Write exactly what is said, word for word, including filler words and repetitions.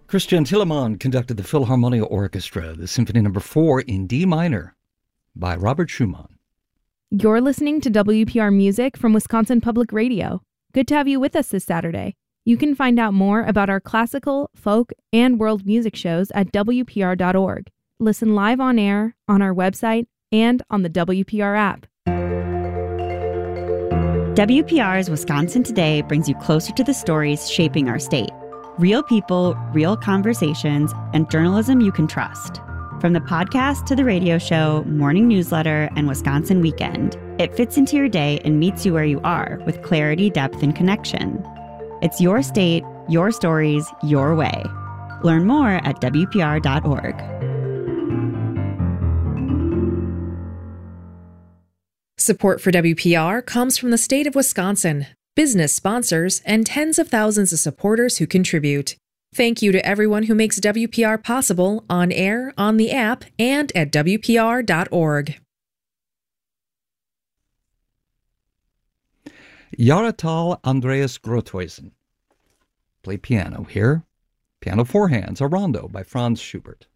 Christian Tillermann conducted the Philharmonia Orchestra, the Symphony Number four in D minor by Robert Schumann. You're listening to W P R Music from Wisconsin Public Radio. Good to have you with us this Saturday. You can find out more about our classical, folk, and world music shows at W P R dot org. Listen live on air, on our website, and on the W P R app. W P R's Wisconsin Today brings you closer to the stories shaping our state. Real people, real conversations, and journalism you can trust. From the podcast to the radio show, morning newsletter, and Wisconsin Weekend, it fits into your day and meets you where you are with clarity, depth, and connection. It's your state, your stories, your way. Learn more at W P R dot org. Support for W P R comes from the state of Wisconsin, business sponsors, and tens of thousands of supporters who contribute. Thank you to everyone who makes W P R possible on air, on the app, and at W P R dot org. Jaratal Andreas Grothuysen. Play piano here. Piano Four Hands, a rondo by Franz Schubert.